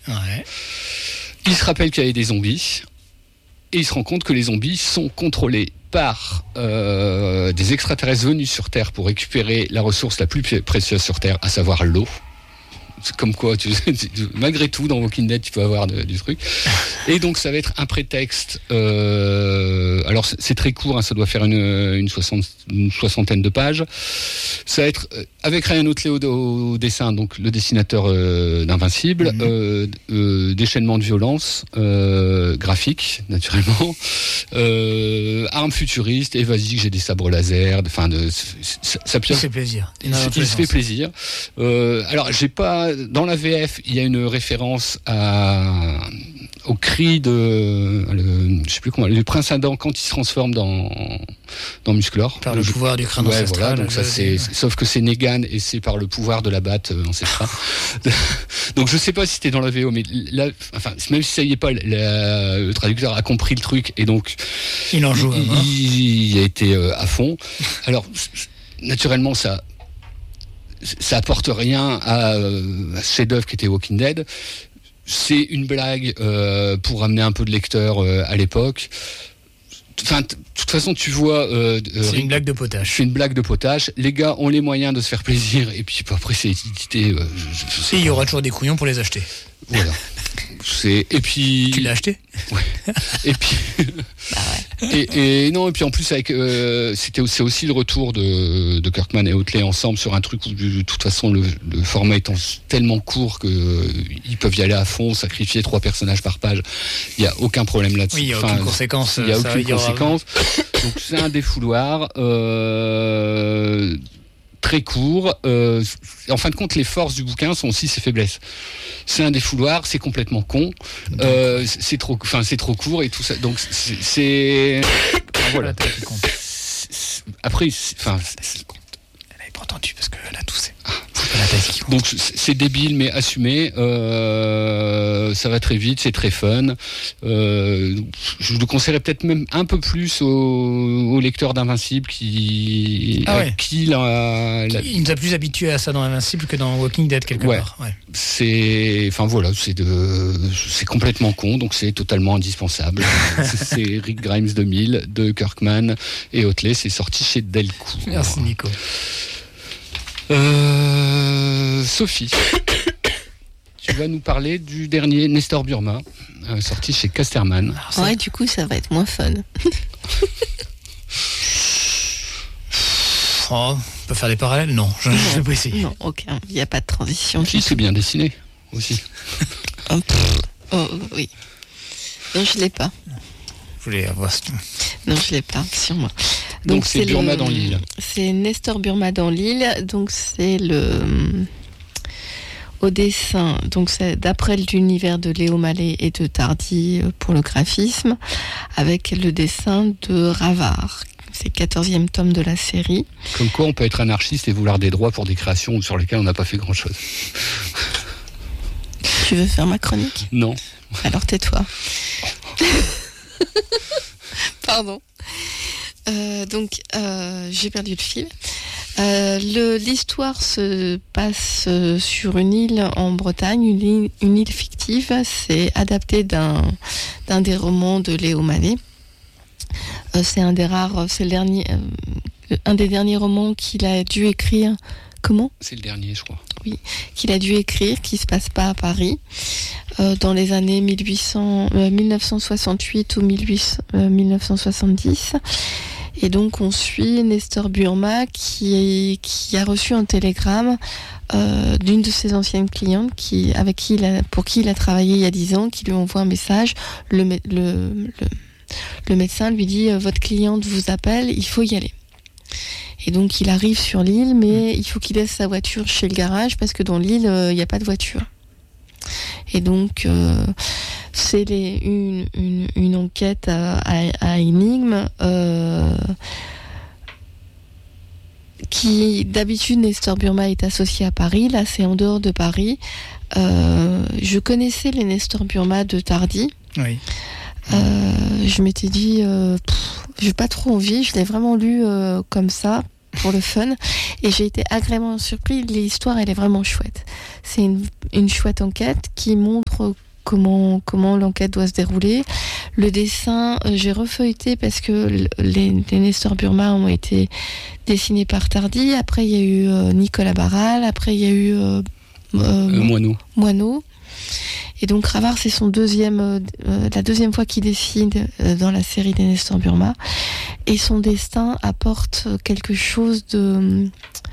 Ouais. Il se rappelle qu'il y avait des zombies. Et il se rend compte que les zombies sont contrôlés par des extraterrestres venus sur Terre pour récupérer la ressource la plus précieuse sur Terre, à savoir l'eau. C'est comme quoi, malgré tout, dans Walking Dead, tu peux avoir du truc. Et donc, ça va être un prétexte. Alors, c'est très court, hein, ça doit faire une soixantaine de pages. Ça va être avec Ryan Otley au dessin, donc le dessinateur d'Invincible, déchaînement de violence, graphique, naturellement, armes futuristes, et vas-y, j'ai des sabres laser, ça il se fait plaisir. Il se fait plaisir. Alors, j'ai pas dans la VF, il y a une référence au cri je sais plus comment, le prince Adam quand il se transforme dans Musclor. Par le pouvoir du crâne ancestral. Voilà, donc sauf que c'est Negan et c'est par le pouvoir de la batte ancestral. Donc je sais pas si c'était dans la VO, mais là, même si ça y est pas, le traducteur a compris le truc et donc il en joue. Il a été à fond. Alors naturellement ça apporte rien à ce chef-d'œuvre qui était Walking Dead. C'est une blague pour amener un peu de lecteur à l'époque. Enfin, de toute façon, tu vois... c'est une blague de potage. C'est une blague de potage. Les gars ont les moyens de se faire plaisir. Et puis après, c'est édité... et il y aura toujours des couillons pour les acheter. Voilà. Et puis... Tu l'as acheté ? Ouais. Et puis... et non, et puis en plus, c'est aussi le retour de Kirkman et Otley ensemble sur un truc où, de toute façon, le format étant tellement court qu'ils peuvent y aller à fond, sacrifier 3 personnages par page. Il n'y a aucun problème là-dessus. Oui, il n'y a aucune conséquence. Il n'y a aucune conséquence. Donc c'est un défouloir. Très court. En fin de compte, les forces du bouquin sont aussi ses faiblesses. C'est un défouloir, c'est complètement con, c'est trop court et tout ça. Donc c'est voilà. Après, elle est pas entendue parce qu'elle a toussé. C'est pas la taille qui compte. Donc c'est débile mais assumé. Ça va très vite, c'est très fun. Je le conseillerais peut-être même un peu plus aux lecteurs d'Invincible qui il nous a plus habitués à ça dans Invincible que dans Walking Dead quelque part. Ouais. C'est complètement con, donc c'est totalement indispensable. C'est Rick Grimes 2000 de Kirkman et Otley, c'est sorti chez Delcourt. Merci Nico. Sophie, tu vas nous parler du dernier Nestor Burma, sorti chez Casterman. Ouais, du coup, ça va être moins fun. On peut faire des parallèles ? Non, je vais pas essayer. Non, aucun. Il n'y a pas de transition. Si, c'est bien dessiné aussi. Oui. Non, je l'ai pas. Je voulais avoir. Non, je l'ai pas sur moi. Donc c'est Burma dans l'île. C'est Nestor Burma dans l'île. Donc c'est au dessin. Donc c'est d'après l'univers de Léo Mallet et de Tardy pour le graphisme, avec le dessin de Ravard. C'est le 14e tome de la série. Comme quoi on peut être anarchiste et vouloir des droits pour des créations sur lesquelles on n'a pas fait grand-chose. Tu veux faire ma chronique ? Non. Alors tais-toi. Pardon. Donc, j'ai perdu le fil. L'histoire se passe sur une île en Bretagne, une île fictive. C'est adapté d'un des romans de Léo Mallet. C'est un des derniers romans qu'il a dû écrire. Comment ? C'est le dernier, je crois. Oui, qu'il a dû écrire, qui se passe pas à Paris, dans les années 1968 ou 1970. Et donc on suit Nestor Burma qui a reçu un télégramme d'une de ses anciennes clientes pour qui il a travaillé il y a 10 ans, qui lui envoie un message. Le médecin lui dit votre cliente vous appelle, il faut y aller. Et donc il arrive sur l'île, mais il faut qu'il laisse sa voiture chez le garage parce que dans l'île il n'y a pas de voiture. Et donc c'est une enquête à énigme qui d'habitude Nestor Burma est associé à Paris. Là c'est en dehors de Paris. Je connaissais les Nestor Burma de Tardy. Oui. Je m'étais dit j'ai pas trop envie, je l'ai vraiment lu comme ça pour le fun. Et j'ai été agréablement surpris. L'histoire, elle est vraiment chouette. C'est une chouette enquête qui montre comment l'enquête doit se dérouler. Le dessin, j'ai refeuilleté parce que les Nestor Burma ont été dessinés par Tardy. Après, il y a eu Nicolas Barral. Après, il y a eu Moineau. Et donc Ravard, c'est la deuxième fois qu'il dessine dans la série des Nestor Burma. Et son destin apporte quelque chose de...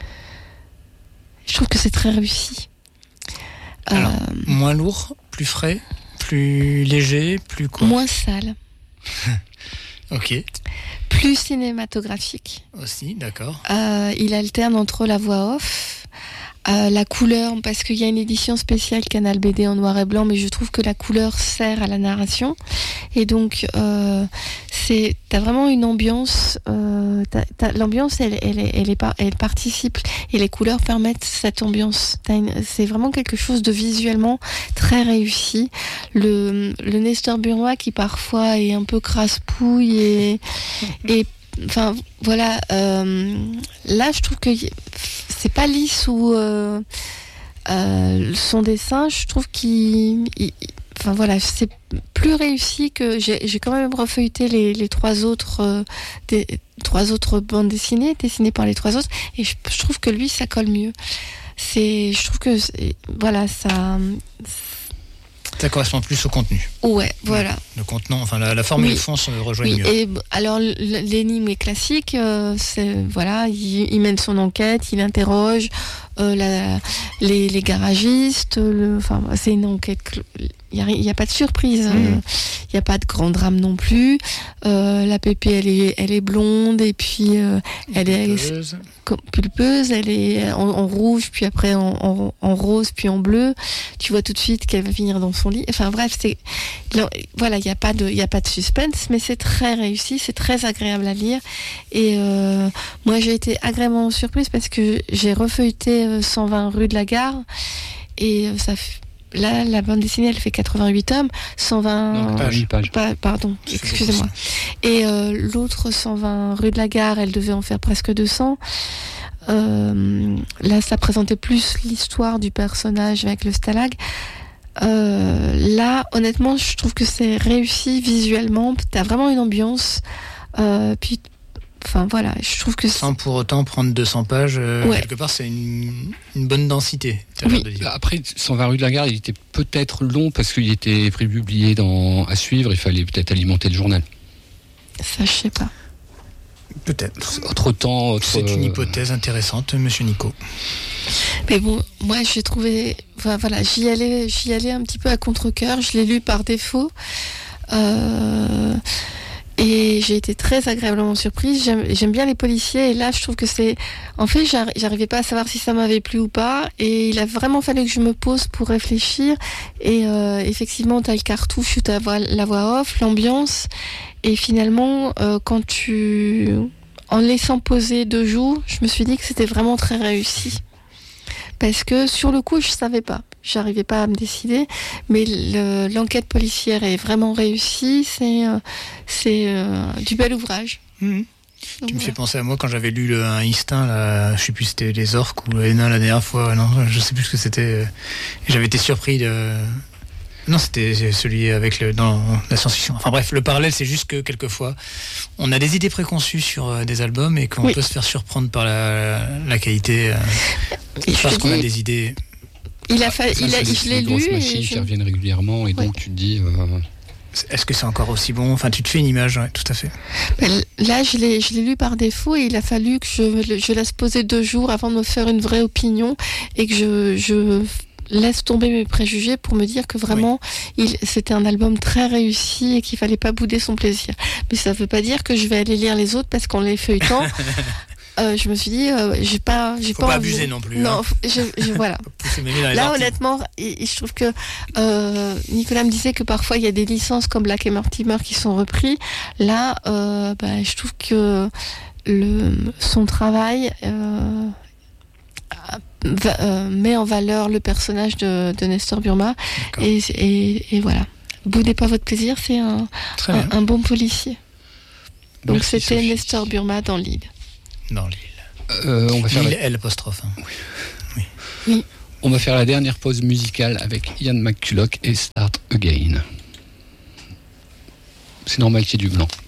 Je trouve que c'est très réussi. Alors, moins lourd, plus frais, plus léger, plus quoi ? Moins sale. Ok. Plus cinématographique. Aussi, d'accord. Il alterne entre la voix off, la couleur, parce qu'il y a une édition spéciale Canal BD en noir et blanc, mais je trouve que la couleur sert à la narration. Et donc, t'as vraiment une ambiance. L'ambiance, elle participe, et les couleurs permettent cette ambiance. C'est vraiment quelque chose de visuellement très réussi. Le Nestor Burma qui parfois est un peu crasse-pouille et enfin voilà. Là, je trouve que c'est pas lisse ou son dessin, je trouve enfin voilà, c'est plus réussi que j'ai quand même refeuilleté les trois autres bandes dessinées par les trois autres, et je trouve que lui ça colle mieux. Je trouve que voilà, ça correspond plus au contenu. Ouais, voilà. Le contenant, enfin la forme et le fond se rejoignent mieux. Et alors l'énigme est classique, voilà, il mène son enquête, il interroge les garagistes, enfin c'est une enquête. Il n'y a pas de surprise, il n'y a pas de grand drame non plus. La pépé, elle est blonde, et puis elle est pulpeuse, elle est en rouge, puis après en rose, puis en bleu. Tu vois tout de suite qu'elle va finir dans son lit. Enfin bref, voilà, il n'y a pas de suspense, mais c'est très réussi, c'est très agréable à lire. Et moi j'ai été agréablement surprise parce que j'ai refeuilleté 120 rue de la Gare, et ça fait... Là, la bande dessinée, elle fait 88 tomes, 120 pages. Pardon, excusez-moi. Et l'autre 120 rue de la Gare, elle devait en faire presque 200. Là, ça présentait plus l'histoire du personnage avec le stalag. Là, honnêtement, je trouve que c'est réussi visuellement. T'as vraiment une ambiance. Puis, enfin voilà, je trouve que sans pour autant prendre 200 pages, quelque part c'est une bonne densité. Oui. De dire. Après, 120 rue de la Gare, il était peut-être long parce qu'il était prépublié à suivre, il fallait peut-être alimenter le journal. Ça, je sais pas. Peut-être. C'est une hypothèse intéressante, monsieur Nico. Mais bon, moi j'ai trouvé, enfin, voilà, j'y allais un petit peu à contre-cœur, je l'ai lu par défaut. Et j'ai été très agréablement surprise. J'aime bien les policiers, et là je trouve que c'est... En fait, j'arrivais pas à savoir si ça m'avait plu ou pas, et il a vraiment fallu que je me pose pour réfléchir. Et effectivement, t'as le cartouche, t'as la voix off, l'ambiance, et finalement, en laissant poser 2 jours, je me suis dit que c'était vraiment très réussi. Parce que sur le coup, je savais pas. J'arrivais pas à me décider, mais l'enquête policière est vraiment réussie. C'est du bel ouvrage. Mmh. Tu me fais penser à moi quand j'avais lu un Instinct, là, je sais plus si c'était les orques ou les nains la dernière fois. Non, je sais plus ce que c'était. J'avais été surpris de... Non, c'était celui dans la science-fiction. Enfin bref, le parallèle, c'est juste que quelquefois, on a des idées préconçues sur des albums, et qu'on peut se faire surprendre par la qualité, parce qu'on a des idées. Je l'ai lu. Machines qui reviennent régulièrement, et donc tu te dis... Est-ce que c'est encore aussi bon ? Enfin, tu te fais une image, ouais, tout à fait. Là, je l'ai lu par défaut, et il a fallu que je laisse poser 2 jours avant de me faire une vraie opinion, et que je laisse tomber mes préjugés pour me dire que vraiment c'était un album très réussi et qu'il fallait pas bouder son plaisir. Mais ça veut pas dire que je vais aller lire les autres, parce qu'en les feuilletant je me suis dit j'ai pas abuser non plus. Non, voilà. Là, orties. honnêtement, je trouve que Nicolas me disait que parfois il y a des licences comme Black et Mortimer qui sont repris. Là, je trouve que son travail met en valeur le personnage de Nestor Burma, et voilà. Boudez pas votre plaisir, c'est un bon policier. Donc merci, c'était Sophie. Nestor Burma dans l'île. Dans l'île. On va faire L apostrophe. Hein. Oui. On va faire la dernière pause musicale avec Ian McCulloch et Start Again. C'est normal qu'il y ait du blanc.